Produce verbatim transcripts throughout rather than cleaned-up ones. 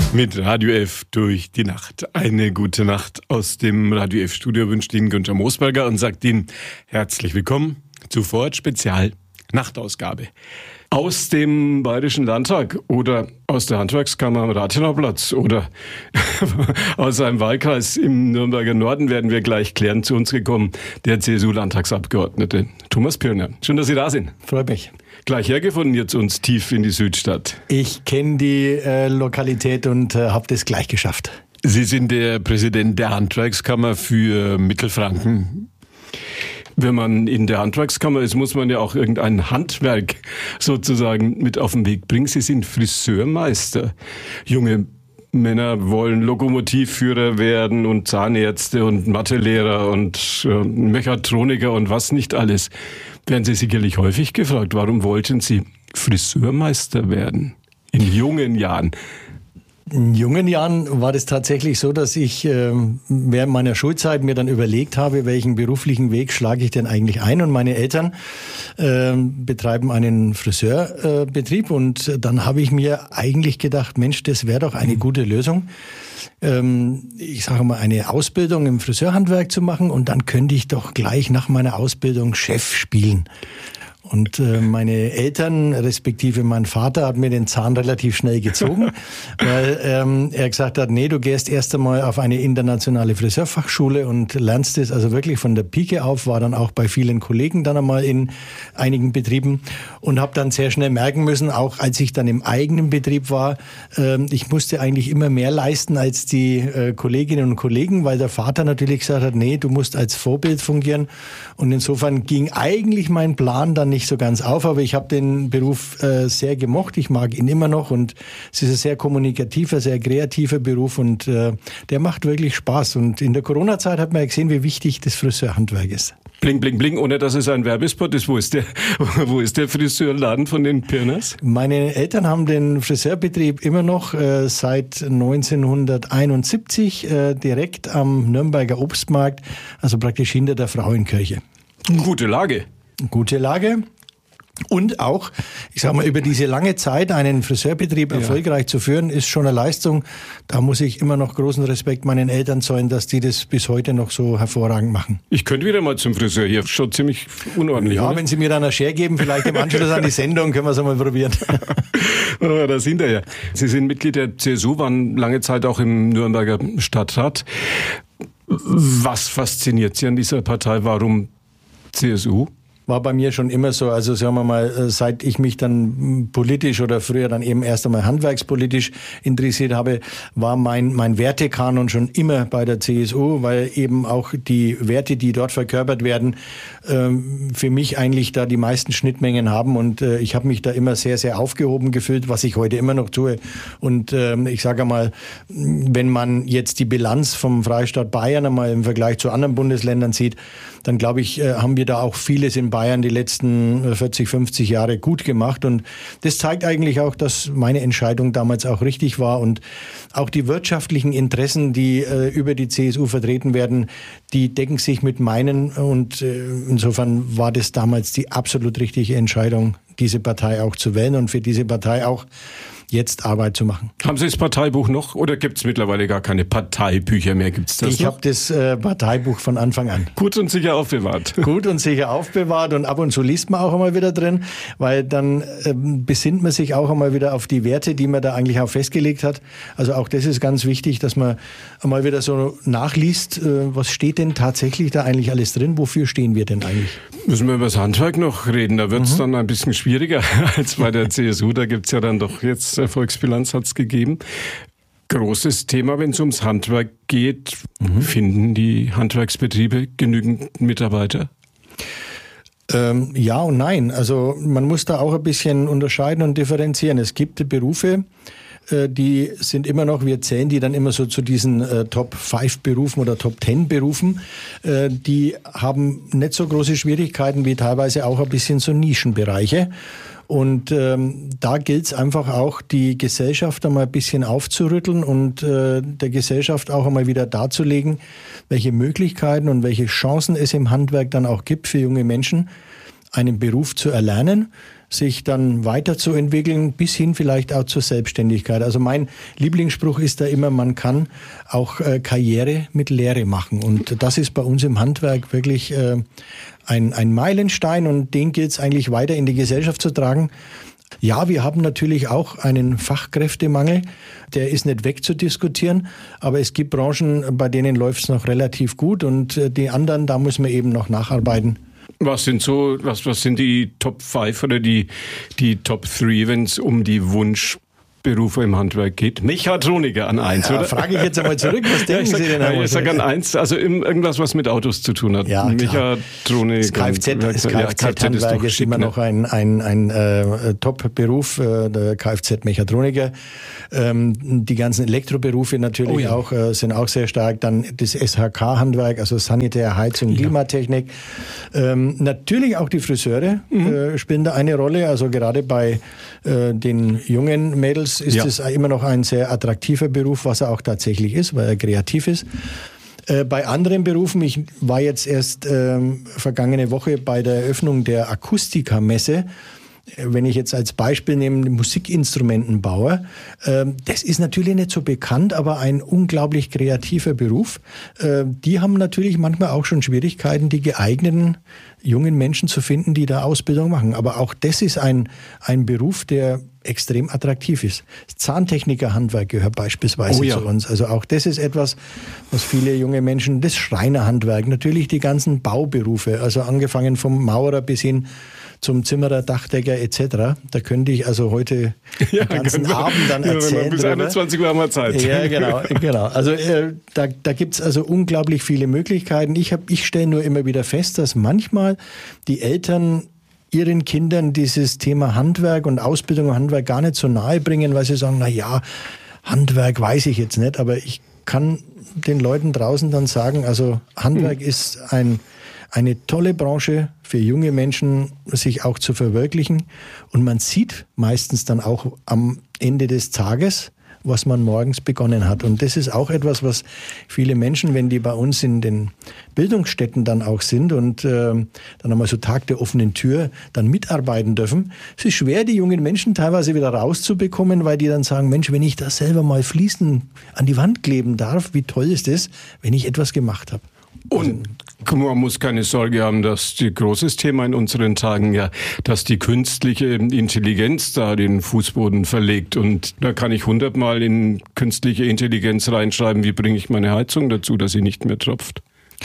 Mit Radio F durch die Nacht. Eine gute Nacht aus dem Radio F-Studio wünscht Ihnen Günther Moosberger und sagt Ihnen herzlich willkommen zu Vorort Spezial Nachtausgabe. Aus dem Bayerischen Landtag oder aus der Handwerkskammer am Rathenauplatz oder aus einem Wahlkreis im Nürnberger Norden werden wir gleich klären. Zu uns gekommen der C S U-Landtagsabgeordnete Thomas Pirner. Schön, dass Sie da sind. Freut mich. Gleich hergefunden jetzt uns tief in die Südstadt. Ich kenne die äh, Lokalität und äh, habe das gleich geschafft. Sie sind der Präsident der Handwerkskammer für Mittelfranken. Wenn man in der Handwerkskammer ist, muss man ja auch irgendein Handwerk sozusagen mit auf den Weg bringen. Sie sind Friseurmeister. Junge Männer wollen Lokomotivführer werden und Zahnärzte und Mathelehrer und äh, Mechatroniker und was nicht alles. Werden Sie sicherlich häufig gefragt, warum wollten Sie Friseurmeister werden? In jungen Jahren. In jungen Jahren war das tatsächlich so, dass ich äh, während meiner Schulzeit mir dann überlegt habe, welchen beruflichen Weg schlage ich denn eigentlich ein. Und meine Eltern äh, betreiben einen Friseurbetrieb. Äh, und dann habe ich mir eigentlich gedacht, Mensch, das wäre doch eine gute Lösung. Ähm, ich sage mal, eine Ausbildung im Friseurhandwerk zu machen. Und dann könnte ich doch gleich nach meiner Ausbildung Chef spielen. Und äh, meine Eltern, respektive mein Vater, hat mir den Zahn relativ schnell gezogen, weil ähm, er gesagt hat, nee, du gehst erst einmal auf eine internationale Friseurfachschule und lernst es also wirklich von der Pike auf, war dann auch bei vielen Kollegen dann einmal in einigen Betrieben und habe dann sehr schnell merken müssen, auch als ich dann im eigenen Betrieb war, äh, ich musste eigentlich immer mehr leisten als die äh, Kolleginnen und Kollegen, weil der Vater natürlich gesagt hat, nee, du musst als Vorbild fungieren und insofern ging eigentlich mein Plan dann nicht so ganz auf, aber ich habe den Beruf äh, sehr gemocht. Ich mag ihn immer noch und es ist ein sehr kommunikativer, sehr kreativer Beruf und äh, der macht wirklich Spaß. Und in der Corona-Zeit hat man ja gesehen, wie wichtig das Friseurhandwerk ist. Bling, bling, bling, ohne dass es ein Werbespot ist. Wo ist der, wo ist der Friseurladen von den Pirners? Meine Eltern haben den Friseurbetrieb immer noch äh, seit neunzehnhunderteinundsiebzig äh, direkt am Nürnberger Obstmarkt, also praktisch hinter der Frauenkirche. Gute Lage. Gute Lage. Und auch, ich sag mal, über diese lange Zeit einen Friseurbetrieb ja. erfolgreich zu führen, ist schon eine Leistung. Da muss ich immer noch großen Respekt meinen Eltern zollen, dass die das bis heute noch so hervorragend machen. Ich könnte wieder mal zum Friseur hier. Schon ziemlich unordentlich, Ja, oder? Wenn Sie mir dann eine Schere geben, vielleicht im Anschluss an die Sendung, können wir es einmal probieren. Oh, da sind wir ja. Sie sind Mitglied der C S U, waren lange Zeit auch im Nürnberger Stadtrat. Was fasziniert Sie an dieser Partei? Warum C S U? War bei mir schon immer so, also sagen wir mal, seit ich mich dann politisch oder früher dann eben erst einmal handwerkspolitisch interessiert habe, war mein mein Wertekanon schon immer bei der C S U, weil eben auch die Werte, die dort verkörpert werden, für mich eigentlich da die meisten Schnittmengen haben und ich habe mich da immer sehr, sehr aufgehoben gefühlt, was ich heute immer noch tue. Und ich sage mal, wenn man jetzt die Bilanz vom Freistaat Bayern einmal im Vergleich zu anderen Bundesländern sieht, dann glaube ich, haben wir da auch vieles in Bayern die letzten vierzig, fünfzig Jahre gut gemacht. Und das zeigt eigentlich auch, dass meine Entscheidung damals auch richtig war. Und auch die wirtschaftlichen Interessen, die äh, über die C S U vertreten werden, die decken sich mit meinen. Und äh, insofern war das damals die absolut richtige Entscheidung, diese Partei auch zu wählen und für diese Partei auch jetzt Arbeit zu machen. Haben Sie das Parteibuch noch oder gibt es mittlerweile gar keine Parteibücher mehr? Gibt's das ich habe das äh, Parteibuch von Anfang an. Gut und sicher aufbewahrt. Gut und sicher aufbewahrt und ab und zu liest man auch einmal wieder drin, weil dann ähm, besinnt man sich auch einmal wieder auf die Werte, die man da eigentlich auch festgelegt hat. Also auch das ist ganz wichtig, dass man einmal wieder so nachliest, äh, was steht denn tatsächlich da eigentlich alles drin? Wofür stehen wir denn eigentlich? Müssen wir über das Handwerk noch reden? Da wird es mhm. dann ein bisschen schwieriger als bei der C S U. Da gibt es ja dann doch jetzt Erfolgsbilanz hat es gegeben. Großes Thema, wenn es ums Handwerk geht. Mhm. Finden die Handwerksbetriebe genügend Mitarbeiter? Ähm, ja und nein. Also man muss da auch ein bisschen unterscheiden und differenzieren. Es gibt Berufe, äh, die sind immer noch, wir zählen die dann immer so zu diesen äh, Top fünf Berufen oder Top zehn Berufen. Äh, die haben nicht so große Schwierigkeiten wie teilweise auch ein bisschen so Nischenbereiche. Und ähm, da gilt es einfach auch, die Gesellschaft einmal ein bisschen aufzurütteln und äh, der Gesellschaft auch einmal wieder darzulegen, welche Möglichkeiten und welche Chancen es im Handwerk dann auch gibt für junge Menschen, einen Beruf zu erlernen, sich dann weiterzuentwickeln, bis hin vielleicht auch zur Selbstständigkeit. Also mein Lieblingsspruch ist da immer, man kann auch äh, Karriere mit Lehre machen. Und das ist bei uns im Handwerk wirklich äh, ein, ein Meilenstein, und den gilt es eigentlich weiter in die Gesellschaft zu tragen. Ja, wir haben natürlich auch einen Fachkräftemangel, der ist nicht wegzudiskutieren, aber es gibt Branchen, bei denen läuft es noch relativ gut, und die anderen, da muss man eben noch nacharbeiten. Was sind so, was, was sind die Top fünf oder die, die Top drei, wenn es um die Wunschberufe im Handwerk geht? Mechatroniker an eins, ja, oder? Frage ich jetzt einmal zurück, was denken ja, sag, Sie denn? Ja, ich sage an eins, also irgendwas, was mit Autos zu tun hat. Ja, Mechatronik. Das Kfz, das Kfz-Handwerk ist, ist immer noch ein, ein, ein äh, Top-Beruf, äh, der Kfz-Mechatroniker. Ähm, die ganzen Elektroberufe natürlich oh ja. auch, äh, sind auch sehr stark. Dann das S H K-Handwerk, also Sanitär, Heizung, ja. Klimatechnik. Ähm, natürlich auch die Friseure mhm. äh, spielen da eine Rolle. Also gerade bei äh, den jungen Mädels ist es ja. immer noch ein sehr attraktiver Beruf, was er auch tatsächlich ist, weil er kreativ ist. Äh, bei anderen Berufen, ich war jetzt erst äh, vergangene Woche bei der Eröffnung der Akustikermesse. Wenn ich jetzt als Beispiel nehme, Musikinstrumentenbauer, äh, das ist natürlich nicht so bekannt, aber ein unglaublich kreativer Beruf. Äh, die haben natürlich manchmal auch schon Schwierigkeiten, die geeigneten jungen Menschen zu finden, die da Ausbildung machen. Aber auch das ist ein, ein Beruf, der extrem attraktiv ist. Das Zahntechnikerhandwerk gehört beispielsweise oh ja. zu uns. Also auch das ist etwas, was viele junge Menschen, das Schreinerhandwerk, natürlich die ganzen Bauberufe, also angefangen vom Maurer bis hin zum Zimmerer, Dachdecker et cetera. Da könnte ich also heute ja, den ganzen Abend dann erzählen. Ja, bis einundzwanzig Uhr haben wir Zeit. Ja, genau. genau. Also äh, da, da gibt's also unglaublich viele Möglichkeiten. Ich, hab, ich stelle nur immer wieder fest, dass manchmal die Eltern ihren Kindern dieses Thema Handwerk und Ausbildung im Handwerk gar nicht so nahe bringen, weil sie sagen, na ja, Handwerk weiß ich jetzt nicht, aber ich kann den Leuten draußen dann sagen, also Handwerk hm. ist ein eine tolle Branche für junge Menschen, sich auch zu verwirklichen. Und man sieht meistens dann auch am Ende des Tages, was man morgens begonnen hat. Und das ist auch etwas, was viele Menschen, wenn die bei uns in den Bildungsstätten dann auch sind und äh, dann einmal so Tag der offenen Tür dann mitarbeiten dürfen, es ist schwer, die jungen Menschen teilweise wieder rauszubekommen, weil die dann sagen, Mensch, wenn ich das selber mal Fliesen an die Wand kleben darf, wie toll ist das, wenn ich etwas gemacht habe. Und man muss keine Sorge haben, dass die großes Thema in unseren Tagen ja, dass die künstliche Intelligenz da den Fußboden verlegt. Und da kann ich hundertmal in künstliche Intelligenz reinschreiben, wie bringe ich meine Heizung dazu, dass sie nicht mehr tropft.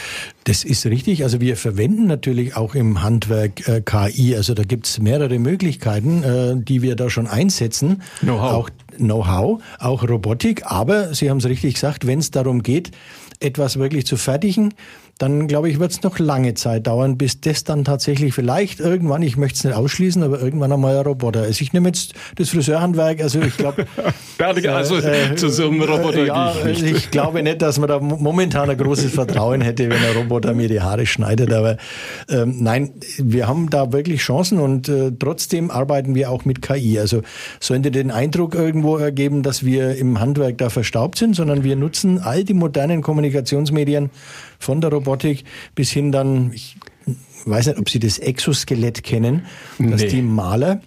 Das ist richtig. Also wir verwenden natürlich auch im Handwerk äh, K I. Also da gibt es mehrere Möglichkeiten, äh, die wir da schon einsetzen. Know-how. Auch Know-how, auch Robotik. Aber Sie haben es richtig gesagt, wenn es darum geht, etwas wirklich zu fertigen, dann glaube ich, wird es noch lange Zeit dauern, bis das dann tatsächlich vielleicht irgendwann, ich möchte es nicht ausschließen, aber irgendwann einmal ein Roboter ist. Ich nehme jetzt das Friseurhandwerk, also ich glaube... also äh, zu so einem Roboter ja, gehe ich nicht. Ich glaube nicht, dass man da momentan ein großes Vertrauen hätte, wenn ein Roboter mir die Haare schneidet, aber ähm, nein, wir haben da wirklich Chancen und äh, trotzdem arbeiten wir auch mit K I. Also sollte den Eindruck irgendwo ergeben, dass wir im Handwerk da verstaubt sind, sondern wir nutzen all die modernen Kommunikationsmedien von der Robotik bis hin dann, ich weiß nicht, ob Sie das Exoskelett kennen, dass nee. die Maler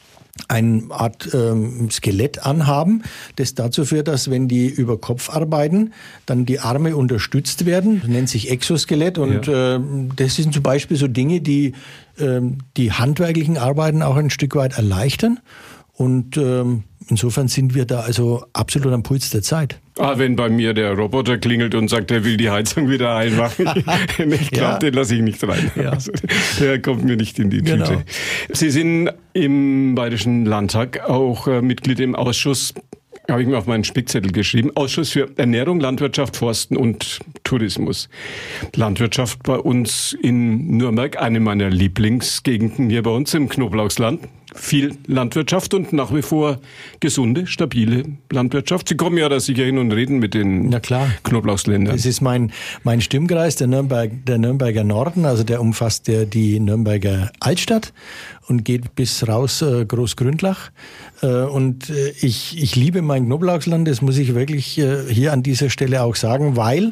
eine Art ähm, Skelett anhaben, das dazu führt, dass wenn die über Kopf arbeiten, dann die Arme unterstützt werden. Das nennt sich Exoskelett und ja. äh, das sind zum Beispiel so Dinge, die äh, die handwerklichen Arbeiten auch ein Stück weit erleichtern. Und ähm, insofern sind wir da also absolut am Puls der Zeit. Ah, wenn bei mir der Roboter klingelt und sagt, er will die Heizung wieder einmachen, ich glaube, ja. den lasse ich nicht rein. Ja. Also, der kommt mir nicht in die Tüte. Genau. Sie sind im Bayerischen Landtag auch äh, Mitglied im Ausschuss, habe ich mir auf meinen Spickzettel geschrieben, Ausschuss für Ernährung, Landwirtschaft, Forsten und Tourismus. Landwirtschaft bei uns in Nürnberg, eine meiner Lieblingsgegenden hier bei uns im Knoblauchsland. Viel Landwirtschaft und nach wie vor gesunde, stabile Landwirtschaft. Sie kommen ja da sicher hin und reden mit den Na klar. Knoblauchsländern. Das ist mein, mein Stimmkreis, der, Nürnberg, der Nürnberger Norden, also der umfasst der, die Nürnberger Altstadt und geht bis raus äh, Großgründlach. Äh, und äh, ich, ich liebe mein Knoblauchsland, das muss ich wirklich äh, hier an dieser Stelle auch sagen, weil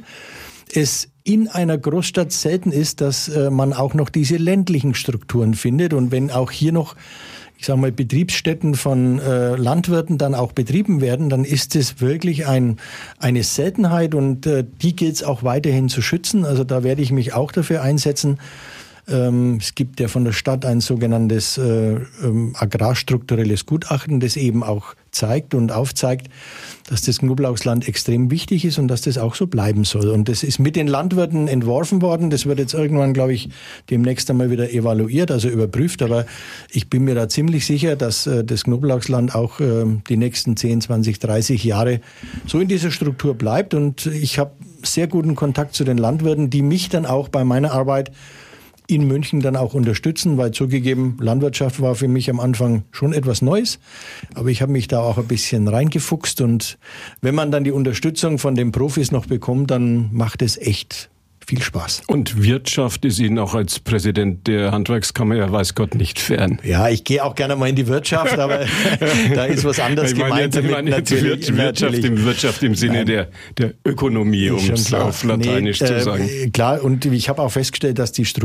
es in einer Großstadt selten ist, dass äh, man auch noch diese ländlichen Strukturen findet. Und wenn auch hier noch ich sage mal, Betriebsstätten von äh, Landwirten dann auch betrieben werden, dann ist es wirklich ein, eine Seltenheit und äh, die gilt es auch weiterhin zu schützen. Also da werde ich mich auch dafür einsetzen. Ähm, es gibt ja von der Stadt ein sogenanntes äh, ähm, agrarstrukturelles Gutachten, das eben auch zeigt und aufzeigt, dass das Knoblauchsland extrem wichtig ist und dass das auch so bleiben soll. Und das ist mit den Landwirten entworfen worden. Das wird jetzt irgendwann, glaube ich, demnächst einmal wieder evaluiert, also überprüft. Aber ich bin mir da ziemlich sicher, dass äh, das Knoblauchsland auch äh, die nächsten zehn, zwanzig, dreißig Jahre so in dieser Struktur bleibt. Und ich habe sehr guten Kontakt zu den Landwirten, die mich dann auch bei meiner Arbeit in München dann auch unterstützen, weil zugegeben, Landwirtschaft war für mich am Anfang schon etwas Neues, aber ich habe mich da auch ein bisschen reingefuchst und wenn man dann die Unterstützung von den Profis noch bekommt, dann macht es echt viel Spaß. Und Wirtschaft ist Ihnen auch als Präsident der Handwerkskammer, ja weiß Gott, nicht fern. Ja, ich gehe auch gerne mal in die Wirtschaft, aber da ist was anderes ich meine gemeint. Jetzt, ich meine jetzt natürlich, Wirtschaft, natürlich. Im Wirtschaft im Sinne der, der Ökonomie, um es auf Lateinisch nee, zu sagen. Äh, klar, und ich habe auch festgestellt, dass die Struktur